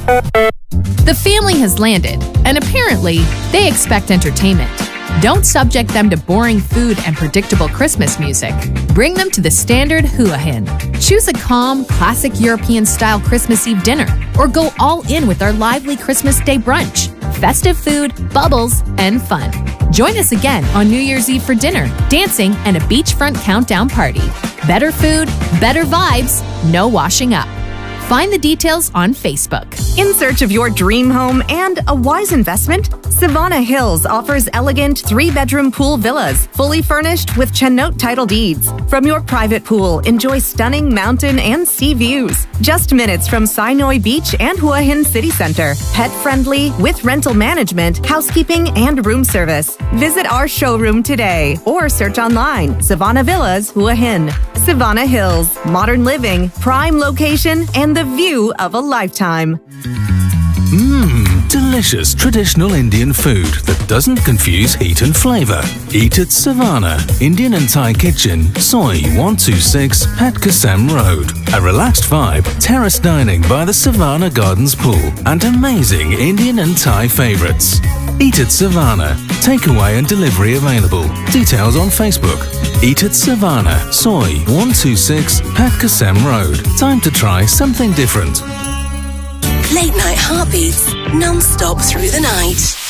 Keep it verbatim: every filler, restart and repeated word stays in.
The family has landed, and apparently, they expect entertainment. Don't subject them to boring food and predictable Christmas music. Bring them to the standard Hua Hin. Choose a calm, classic European-style Christmas Eve dinner, or go all in with our lively Christmas Day brunch. Festive food, bubbles, and fun. Join us again on New Year's Eve for dinner, dancing, and a beachfront countdown party. Better food, better vibes, no washing up. Find the details on Facebook. In search of your dream home and a wise investment? Savannah Hills offers elegant three-bedroom pool villas, fully furnished with Chennote title deeds. From your private pool, enjoy stunning mountain and sea views. Just minutes from Sinoi Beach and Hua Hin City Center. Pet-friendly, with rental management, housekeeping, and room service. Visit our showroom today or search online, Savannah Villas, Hua Hin. Savannah Hills, modern living, prime location, and the view of a lifetime. Mmm, delicious traditional Indian food that doesn't confuse heat and flavor. Eat at Savannah, Indian and Thai Kitchen, Soi one two six, Pat Kasem Road. A relaxed vibe, terrace dining by the Savannah Gardens pool, and amazing Indian and Thai favorites. Eat at Savannah. Takeaway and delivery available. Details on Facebook. Eat at Savannah, Soi one two six, Pat Kasem Road. Time to try something different. Late night heartbeats, non-stop through the night.